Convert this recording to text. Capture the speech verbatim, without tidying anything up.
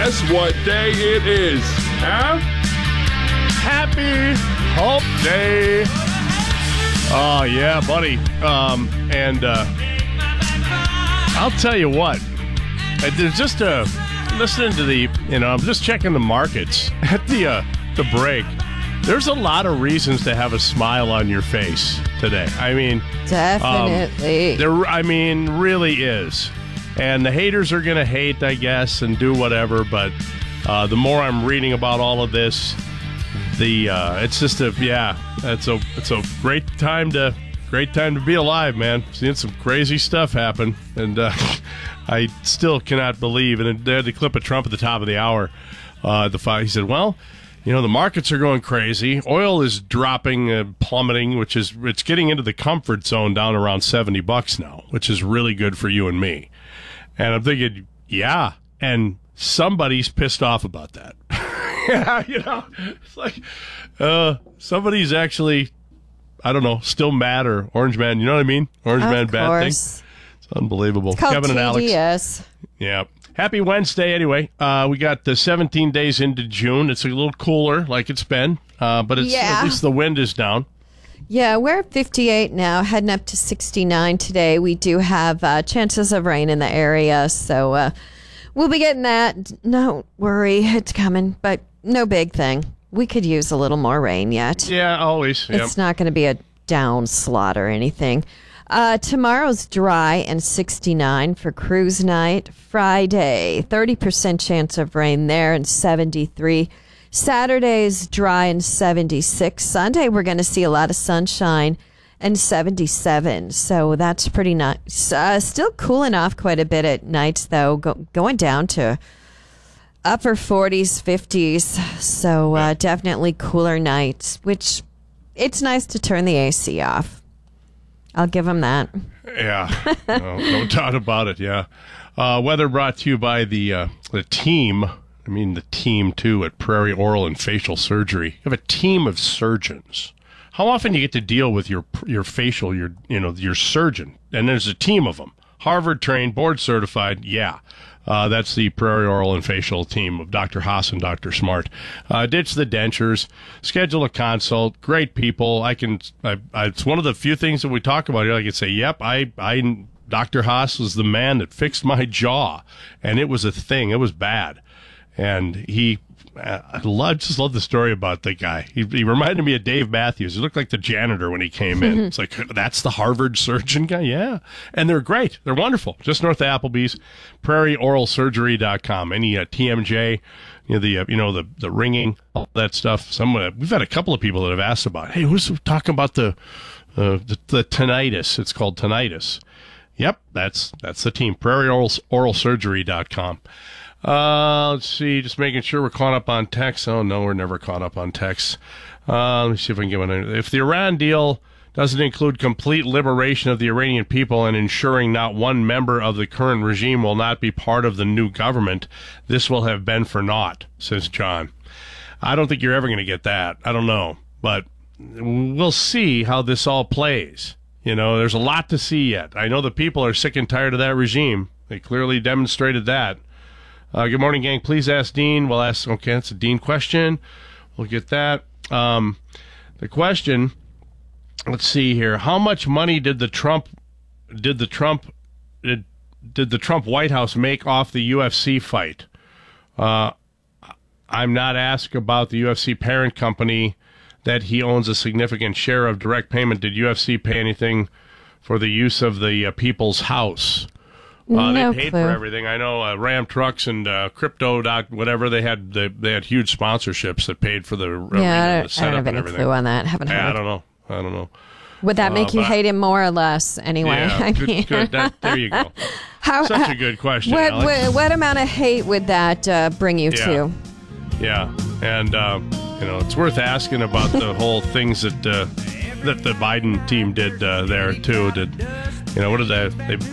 Guess what day it is, huh? Happy Hump Day. Oh, yeah, buddy. Um, and uh, I'll tell you what. There's just a, listening to the, you know, I'm just checking the markets at the, uh, the break. There's a lot of reasons to have a smile on your face today. I mean, definitely. Um, there, I mean, really is. And the haters are going to hate, I guess, and do whatever. But uh, the more I'm reading about all of this, the uh, it's just a yeah, it's a it's a great time to great time to be alive, man. Seeing some crazy stuff happen, and uh, I still cannot believe. And they had the clip of Trump at the top of the hour. Uh, the he said, "Well, you know, the markets are going crazy. Oil is dropping, uh, plummeting, which is it's getting into the comfort zone down around seventy bucks now, which is really good for you and me." And I'm thinking, yeah, and somebody's pissed off about that. Yeah, you know, it's like uh, somebody's actually, I don't know, still mad or Orange Man. You know what I mean? Orange of Man, bad course. thing. It's unbelievable. It's called Kevin and Alex. T D S. Yeah. Happy Wednesday, anyway. Uh, we got the seventeen days into June. It's a little cooler, like it's been, uh, but it's Yeah. at least the wind is down. Yeah, we're at fifty-eight now, heading up to sixty-nine today. We do have uh, chances of rain in the area, so uh, we'll be getting that. Don't worry, it's coming, but no big thing. We could use a little more rain yet. Yeah, always. Yep. It's not going to be a down slot or anything. Uh, tomorrow's dry and sixty-nine for cruise night. Friday, thirty percent chance of rain there and seventy-three. Saturday's dry and seventy-six. Sunday, we're going to see a lot of sunshine and seventy-seven. So that's pretty nice. Uh, still cooling off quite a bit at nights, though, go- going down to upper forties, fifties. So uh, definitely cooler nights, which it's nice to turn the A C off. I'll give them that. Yeah, no, no doubt about it, yeah. Uh, weather brought to you by the uh, the team. I mean, the team, too, at Prairie Oral and Facial Surgery. You have a team of surgeons. How often do you get to deal with your your facial, your you know, your surgeon? And there's a team of them. Harvard-trained, board-certified, yeah. Uh, that's the Prairie Oral and Facial team of Doctor Haas and Doctor Smart. Uh, ditch the dentures. Schedule a consult. Great people. I can. I, I, it's one of the few things that we talk about here. I can say, yep, I, I, Doctor Haas was the man that fixed my jaw, and it was a thing. It was bad. And he, I love, just love the story about the guy. He, he reminded me of Dave Matthews. He looked like the janitor when he came in. It's like, that's the Harvard surgeon guy? Yeah. And they're great. They're wonderful. Just north of Applebee's, prairie oral surgery dot com. Any uh, T M J, you know, the, uh, you know, the, the ringing, all that stuff. Some, uh, we've had a couple of people that have asked about, hey, who's talking about the, uh, the, the tinnitus? It's called tinnitus. Yep, that's, that's the team, prairie oral surgery dot com. Uh, let's see, just making sure we're caught up on text. Oh, no, we're never caught up on text. Uh, let me see if I can get one. If the Iran deal doesn't include complete liberation of the Iranian people and ensuring not one member of the current regime will not be part of the new government, this will have been for naught, says John. I don't think you're ever going to get that. I don't know. But we'll see how this all plays. You know, there's a lot to see yet. I know the people are sick and tired of that regime. They clearly demonstrated that. Uh, good morning, gang. Please ask Dean. We'll ask, okay, that's a Dean question. We'll get that. Um, the question, let's see here. How much money did the Trump, did the Trump, did, did the Trump White House make off the U F C fight? Uh, I'm not asked about the U F C parent company that he owns a significant share of direct payment. Did U F C pay anything for the use of the uh, People's House? Uh, no they paid clue. for everything. I know uh, Ram Trucks and uh, Crypto Doc, whatever they had, they, they had huge sponsorships that paid for the, Yeah, uh, I the don't, I setup don't have and any everything. clue on that. Haven't Yeah, heard. I don't know. I don't know. Would that make Uh, you but- hate him more or less? Anyway, Yeah, I good, mean, good. That, there you go. how, Such how- a good question, What, Alex. what what amount of hate would that uh, bring you Yeah. to? Yeah, and uh, you know, it's worth asking about the whole things that uh, that the Biden team did uh, there too. Did you know what did they? They